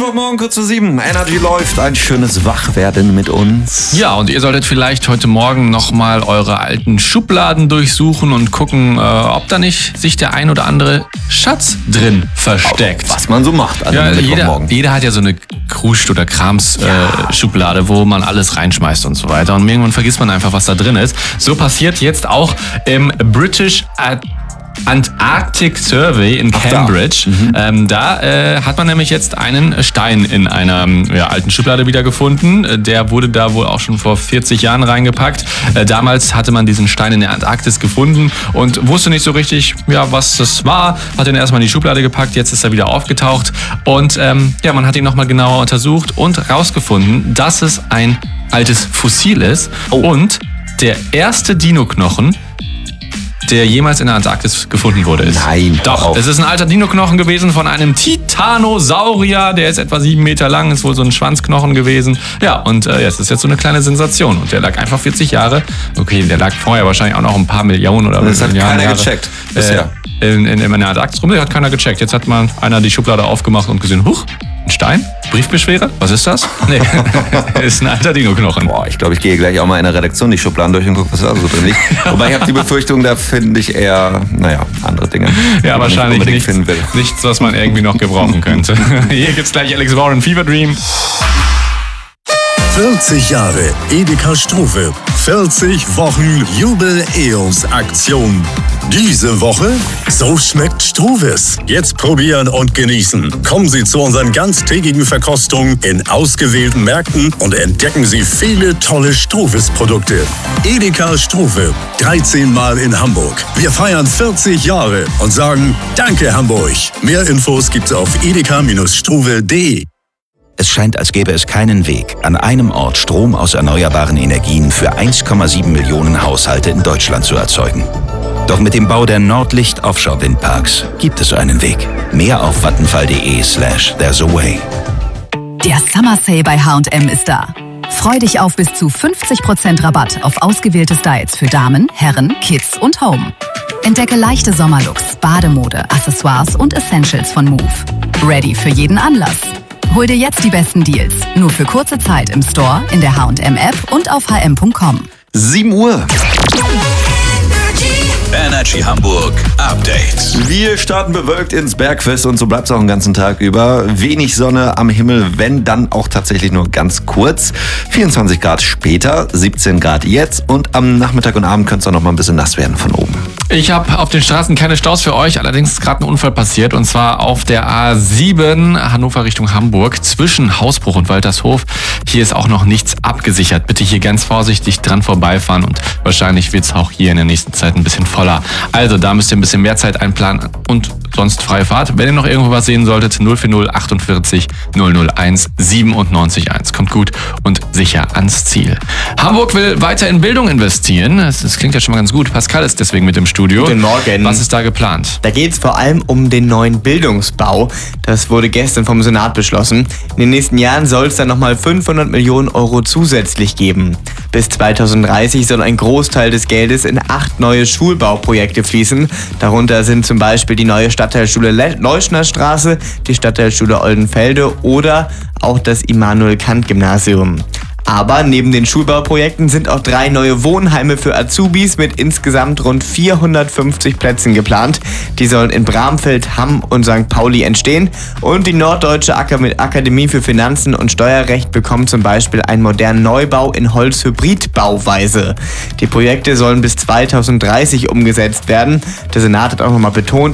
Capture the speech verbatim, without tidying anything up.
Mittwochmorgen, kurz zu sieben. Energy läuft, ein schönes Wachwerden mit uns. Ja, und ihr solltet vielleicht heute Morgen nochmal eure alten Schubladen durchsuchen und gucken, äh, ob da nicht sich der ein oder andere Schatz drin versteckt. Was man so macht an ja, einem jeder, Mittwochmorgen. jeder hat ja so eine Kruscht- oder Krams-Schublade, äh, wo man alles reinschmeißt und so weiter. Und irgendwann vergisst man einfach, was da drin ist. So passiert jetzt auch im British Ad- Antarctic Survey in Cambridge. Ach, da. Mhm. Ähm, da äh, hat man nämlich jetzt einen Stein in einer ja, alten Schublade wiedergefunden. Der wurde da wohl auch schon vor vierzig Jahren reingepackt. Äh, damals hatte man diesen Stein in der Antarktis gefunden und wusste nicht so richtig, ja, was das war. Hat ihn erstmal in die Schublade gepackt, jetzt ist er wieder aufgetaucht. Und ähm, ja, man hat ihn nochmal genauer untersucht und rausgefunden, dass es ein altes Fossil ist. Oh. Und der erste Dino-Knochen, der jemals in der Antarktis gefunden wurde, ist. Nein, Doch, auf. es ist ein alter Dino-Knochen gewesen von einem Titanosaurier, der ist etwa sieben Meter lang, ist wohl so ein Schwanzknochen gewesen. Ja, und äh, es ist jetzt so eine kleine Sensation. Und der lag einfach vierzig Jahre. Okay, der lag vorher wahrscheinlich auch noch ein paar Millionen oder Das hat Milliarden keiner Jahre, gecheckt bisher. Äh, in, in, in der Antarktis rum, der hat keiner gecheckt. Jetzt hat mal einer die Schublade aufgemacht und gesehen, huch, ein Stein? Briefbeschwerer? Was ist das? Nee, ist ein alter Dino-Knochen. Boah, ich glaube, ich gehe gleich auch mal in der Redaktion die Schubladen durch und gucke, was da so drin liegt. Wobei ich habe die Befürchtung, da finde ich eher, naja, andere Dinge. die Ja, man wahrscheinlich nicht nichts, finden will. nichts, was man irgendwie noch gebrauchen könnte. Hier gibt's gleich Alex Warren, Fever Dream. vierzig Jahre Edeka Struve. vierzig Wochen Jubel-E O S-Aktion. Diese Woche, so schmeckt Struves. Jetzt probieren und genießen. Kommen Sie zu unseren ganztägigen Verkostungen in ausgewählten Märkten und entdecken Sie viele tolle Struves-Produkte. Edeka Struve, dreizehn Mal in Hamburg. Wir feiern vierzig Jahre und sagen Danke Hamburg. Mehr Infos gibt's auf edeka Struve punkt de. Es scheint, als gäbe es keinen Weg, an einem Ort Strom aus erneuerbaren Energien für eins Komma sieben Millionen Haushalte in Deutschland zu erzeugen. Doch mit dem Bau der Nordlicht Offshore Windparks gibt es so einen Weg. Mehr auf vattenfall.de slash there's a way. Der Summer Sale bei H und M ist da. Freu dich auf bis zu fünfzig Prozent Rabatt auf ausgewählte Styles für Damen, Herren, Kids und Home. Entdecke leichte Sommerlooks, Bademode, Accessoires und Essentials von Move. Ready für jeden Anlass. Hol dir jetzt die besten Deals. Nur für kurze Zeit im Store, in der H und M App und auf h m punkt com. sieben Uhr. Energy Hamburg Update. Wir starten bewölkt ins Bergfest und so bleibt es auch den ganzen Tag über. Wenig Sonne am Himmel, wenn dann auch tatsächlich nur ganz kurz. vierundzwanzig Grad später, siebzehn Grad jetzt und am Nachmittag und Abend könnte es auch noch mal ein bisschen nass werden von oben. Ich habe auf den Straßen keine Staus für euch, allerdings ist gerade ein Unfall passiert und zwar auf der A sieben Hannover Richtung Hamburg zwischen Hausbruch und Waltershof. Hier ist auch noch nichts abgesichert. Bitte hier ganz vorsichtig dran vorbeifahren und wahrscheinlich wird es auch hier in der nächsten Zeit ein bisschen voller. Also da müsst ihr ein bisschen mehr Zeit einplanen und sonst freie Fahrt. Wenn ihr noch irgendwo was sehen solltet, null vier null achtundvierzig null null eins siebenundneunzig eins. Kommt gut und sicher ans Ziel. Hamburg will weiter in Bildung investieren. Das, das klingt ja schon mal ganz gut. Pascal ist deswegen mit im Studio. Guten Morgen. Was ist da geplant? Da geht es vor allem um den neuen Bildungsbau. Das wurde gestern vom Senat beschlossen. In den nächsten Jahren soll es dann nochmal fünfhundert Millionen Euro zusätzlich geben. Bis zweitausenddreißig soll ein Großteil des Geldes in acht neue Schulbauprojekte fließen. Darunter sind zum Beispiel die neue Stadtteilschule Le- Leuschnerstraße, die Stadtteilschule Oldenfelde oder auch das Immanuel-Kant-Gymnasium. Aber neben den Schulbauprojekten sind auch drei neue Wohnheime für Azubis mit insgesamt rund vierhundertfünfzig Plätzen geplant. Die sollen in Bramfeld, Hamm und Sankt Pauli entstehen. Und die Norddeutsche Akademie für Finanzen und Steuerrecht bekommt zum Beispiel einen modernen Neubau in Holz-Hybrid-Bauweise. Die Projekte sollen bis zweitausenddreißig umgesetzt werden. Der Senat hat auch nochmal betont,